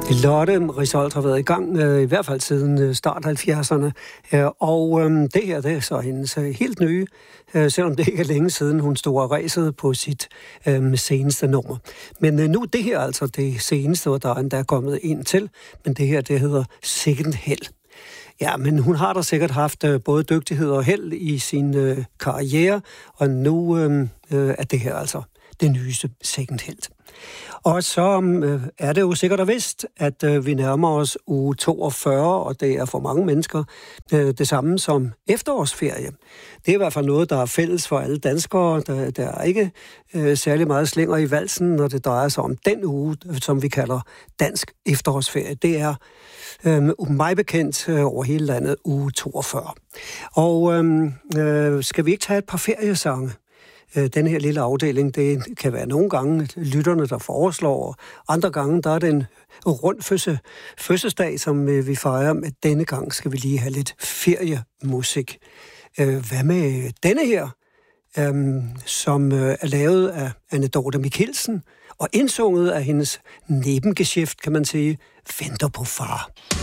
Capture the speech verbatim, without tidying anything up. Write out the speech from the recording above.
Lotte Risholdt har været i gang, øh, i hvert fald siden øh, start halvfjerdserne, øh, og øh, det her det er så hendes øh, helt nye, øh, selvom det ikke er længe siden, hun stod og ræsede på sit øh, seneste nummer. Men øh, nu det her altså det seneste, og der er endda kommet en til, men det her det hedder Second Hell. Ja, men hun har da sikkert haft øh, både dygtighed og held i sin øh, karriere, og nu øh, øh, er det her altså det nyeste Second Hell. Og så øh, er det jo sikkert og vist, at øh, vi nærmer os uge toogfyrre, og det er for mange mennesker øh, det samme som efterårsferie. Det er i hvert fald noget, der er fælles for alle danskere. Der, der er ikke øh, særlig meget slinger i valsen, når det drejer sig om den uge, som vi kalder dansk efterårsferie. Det er øh, mig bekendt øh, over hele landet uge toogfyrre. Og øh, øh, skal vi ikke tage et par feriesange? Den her lille afdeling, det kan være nogle gange lytterne, der foreslår, og andre gange, der er det en rund fødsel, fødselsdag, som vi fejrer, men denne gang skal vi lige have lidt feriemusik. Hvad med denne her, som er lavet af Anne Dorthe Michelsen, og indsunget af hendes Nebengeschäft, kan man sige, Venter på far.